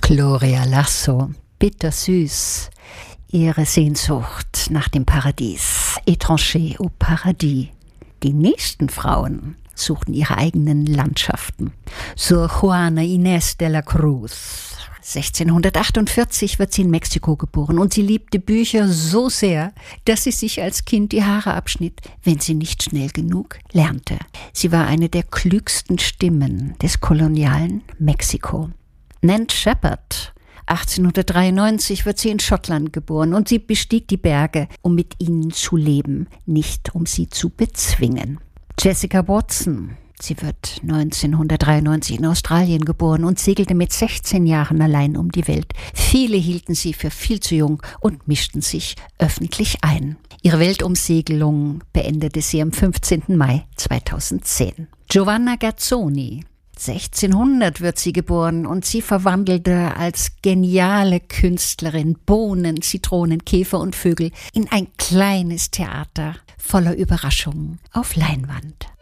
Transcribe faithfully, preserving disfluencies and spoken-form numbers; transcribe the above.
Gloria Lasso, bittersüß. Ihre Sehnsucht nach dem Paradies. Étranger au Paradis. Die nächsten Frauen suchten ihre eigenen Landschaften. So Juana Inés de la Cruz. sechzehnhundertachtundvierzig wird sie in Mexiko geboren und sie liebte Bücher so sehr, dass sie sich als Kind die Haare abschnitt, wenn sie nicht schnell genug lernte. Sie war eine der klügsten Stimmen des kolonialen Mexiko. Nan Shepherd. achtzehnhundertdreiundneunzig wird sie in Schottland geboren und sie bestieg die Berge, um mit ihnen zu leben, nicht um sie zu bezwingen. Jessica Watson. Sie wird neunzehnhundertdreiundneunzig in Australien geboren und segelte mit sechzehn Jahren allein um die Welt. Viele hielten sie für viel zu jung und mischten sich öffentlich ein. Ihre Weltumsegelung beendete sie am fünfzehnten Mai zweitausendzehn. Giovanna Gazzoni. sechzehnhundert wird sie geboren und sie verwandelte als geniale Künstlerin Bohnen, Zitronen, Käfer und Vögel in ein kleines Theater voller Überraschungen auf Leinwand.